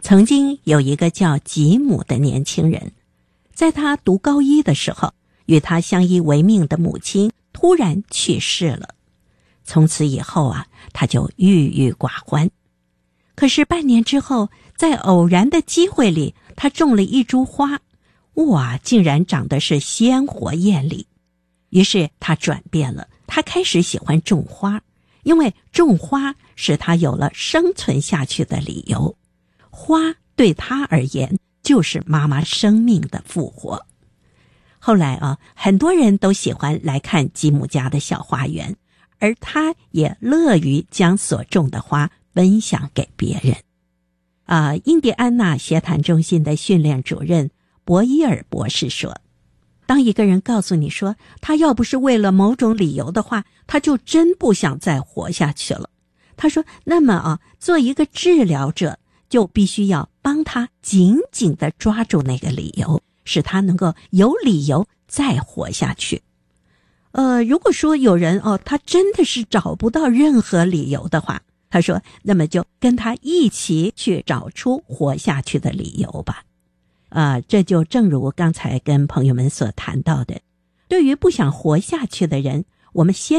曾经有一个叫吉姆的年轻人，在他读高一的时候，与他相依为命的母亲突然去世了。从此以后他就郁郁寡欢。可是半年之后，在偶然的机会里，他种了一株花，哇，竟然长得是鲜活艳丽。于是他转变了，他开始喜欢种花，因为种花使他有了生存下去的理由。花对他而言就是妈妈生命的复活。后来很多人都喜欢来看吉姆家的小花园，而他也乐于将所种的花分享给别人。印第安纳协谈中心的训练主任博伊尔博士说，当一个人告诉你说他要不是为了某种理由的话，他就真不想再活下去了。他说，那么做一个治疗者就必须要帮他紧紧地抓住那个理由，使他能够有理由再活下去。如果说有人他真的是找不到任何理由的话，他说，那么就跟他一起去找出活下去的理由吧。这就正如刚才跟朋友们所谈到的，对于不想活下去的人，我们先